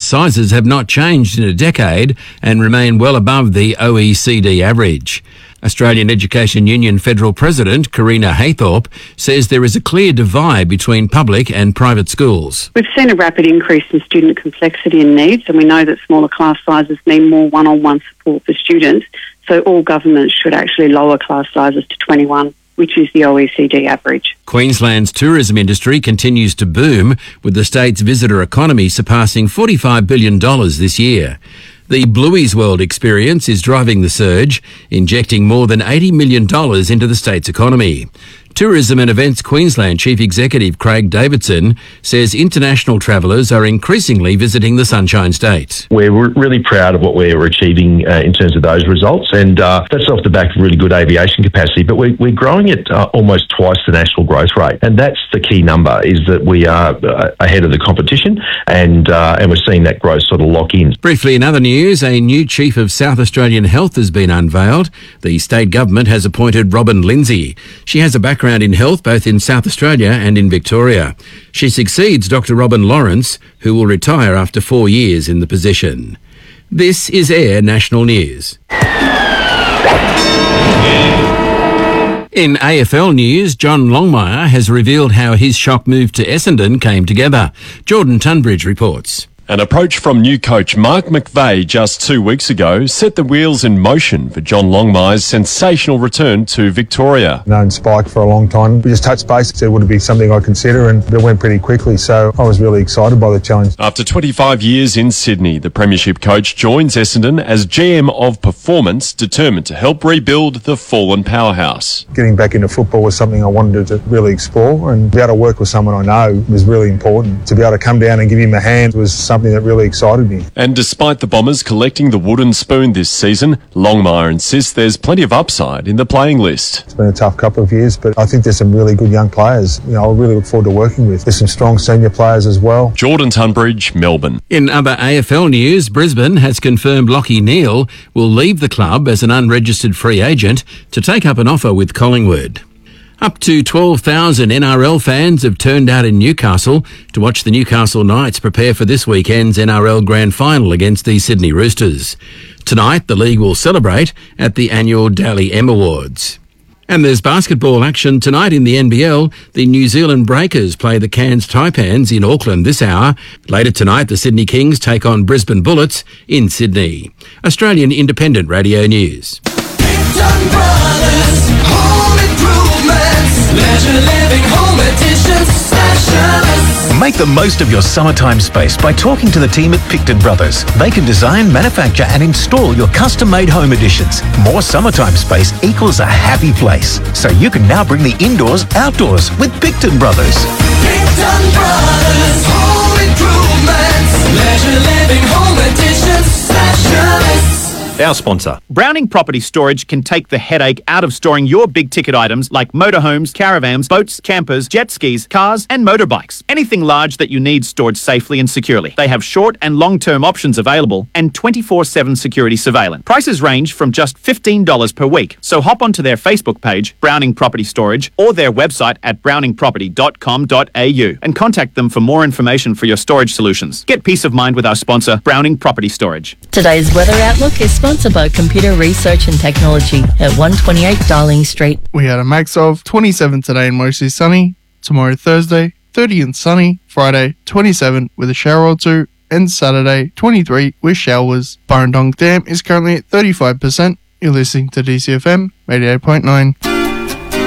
sizes have not changed in a decade and remain well above the OECD average. Australian Education Union Federal President Karina Haythorpe says there is a clear divide between public and private schools. We've seen a rapid increase in student complexity and needs, and we know that smaller class sizes mean more one-on-one support for students, so all governments should actually lower class sizes to 21, which is the OECD average. Queensland's tourism industry continues to boom, with the state's visitor economy surpassing $45 billion this year. The Bluey's World experience is driving the surge, injecting more than $80 million into the state's economy. Tourism and Events Queensland Chief Executive Craig Davidson says international travellers are increasingly visiting the Sunshine State. We're really proud of what we're achieving in terms of those results, and that's off the back of really good aviation capacity, but we're growing at almost twice the national growth rate, and that's the key number, is that we are ahead of the competition, and we're seeing that growth sort of lock in. Briefly, in other news, a new Chief of South Australian Health has been unveiled. The state government has appointed Robin Lindsay. She has a background in health both in South Australia and in Victoria. She succeeds Dr. Robin Lawrence, who will retire after 4 years in the position. This is Air National News. In AFL news, John Longmire has revealed how his shock move to Essendon came together. Jordan Tunbridge reports. An approach from new coach Mark McVeigh just 2 weeks ago set the wheels in motion for John Longmire's sensational return to Victoria. Known Spike for a long time. We just touched base, said would it be something I consider, and it went pretty quickly, so I was really excited by the challenge. After 25 years in Sydney, the Premiership coach joins Essendon as GM of Performance, determined to help rebuild the fallen powerhouse. Getting back into football was something I wanted to really explore, and to be able to work with someone I know was really important. To be able to come down and give him a hand was something that really excited me. And despite the Bombers collecting the wooden spoon this season, Longmire insists there's plenty of upside in the playing list. It's been a tough couple of years, but I think there's some really good young players, I really look forward to working with. There's some strong senior players as well. Jordan Tunbridge, Melbourne. In other AFL news, Brisbane has confirmed Lachie Neale will leave the club as an unregistered free agent to take up an offer with Collingwood. Up to 12,000 NRL fans have turned out in Newcastle to watch the Newcastle Knights prepare for this weekend's NRL Grand Final against the Sydney Roosters. Tonight, the league will celebrate at the annual Dally M Awards. And there's basketball action tonight in the NBL. The New Zealand Breakers play the Cairns Taipans in Auckland this hour. Later tonight, the Sydney Kings take on Brisbane Bullets in Sydney. Australian Independent Radio News. Make the most of your summertime space by talking to the team at Picton Brothers. They can design, manufacture and install your custom-made home additions. More summertime space equals a happy place. So you can now bring the indoors outdoors with Picton Brothers. Picton Brothers, home improvements, leisure living, home additions, specialists. Our sponsor. Browning Property Storage can take the headache out of storing your big-ticket items like motorhomes, caravans, boats, campers, jet skis, cars and motorbikes. Anything large that you need stored safely and securely. They have short and long-term options available and 24/7 security surveillance. Prices range from just $15 per week. So hop onto their Facebook page, Browning Property Storage, or their website at browningproperty.com.au and contact them for more information for your storage solutions. Get peace of mind with our sponsor, Browning Property Storage. Today's weather outlook is sponsored by Computer Research and Technology at 128 Darling Street. We had a max of 27 today and mostly sunny. Tomorrow Thursday, 30 and sunny. Friday, 27 with a shower or two. And Saturday, 23 with showers. Burrendong Dam is currently at 35%. You're listening to DCFM 88.9.